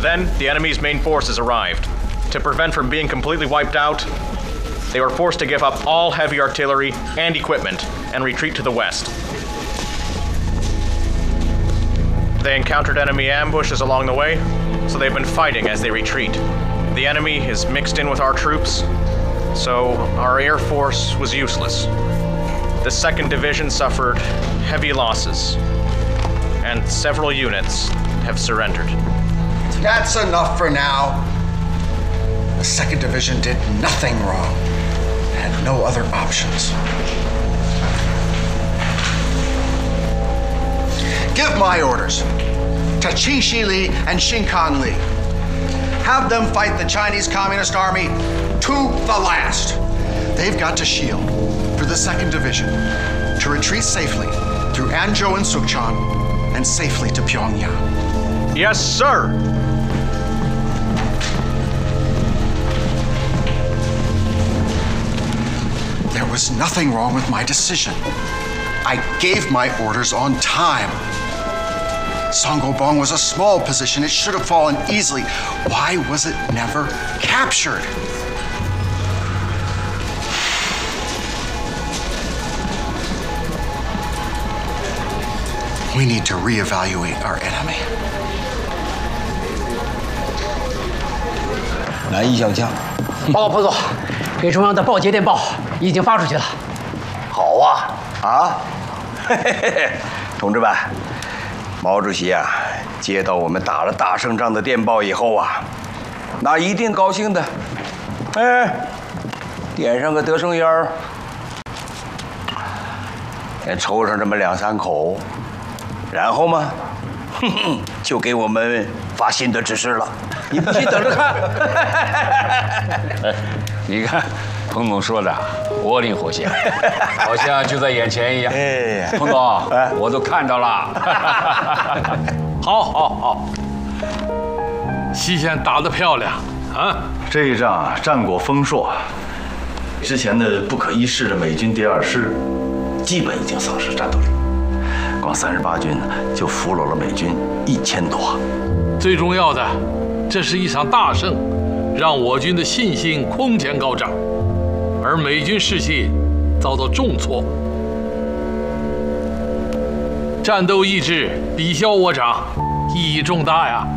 Then, the enemy's main forces arrived. To prevent from being completely wiped out, they were forced to give up all heavy artillery and equipment and retreat to the west. They encountered enemy ambushes along the way, so they've been fighting as they retreat. The enemy is mixed in with our troops, so our air force was useless. The 2nd Division suffered heavy losses, and several units have surrendered. That's enough for now. The 2nd Division did nothing wrong. It had no other options. Give my orders to Qin Shi Li and Xin Kan Li. Have them fight the Chinese Communist Army to the last. They've got to shield for the 2nd Division to retreat safely through Anzhou and Sukchan and safely to Pyongyang. Yes, sir! There was nothing wrong with my decision. I gave my orders on time. Songobong was a small position. It should have fallen easily. Why was it never captured? We need to reevaluate our enemy. 南一小将， 报告彭总，给中央的报捷电报已经发出去了。 好啊，嘿嘿嘿，同志们，毛主席啊，接到我们打了大胜仗的电报以后啊，那一定高兴的，哎，点上个德胜烟儿，抽上这么2、3口，然后嘛，就给我们发新的指示了。你不信，等着看。 你看，彭总说的活灵活现，好像就在眼前一样。 哎， 彭总，我都看到了。 好，西线打得漂亮啊！ 这一仗战果丰硕，之前的不可一世的美军第2师，基本已经丧失战斗力，光38军就俘虏了美军1000多。 最重要的，这是一场大胜，让我军的信心空前高涨，而美军士气遭到重挫，战斗意志比消我长，意义重大呀！